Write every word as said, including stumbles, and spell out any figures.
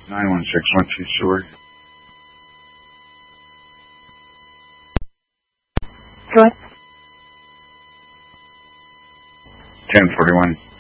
nine one six one two Seward. What? ten forty-one.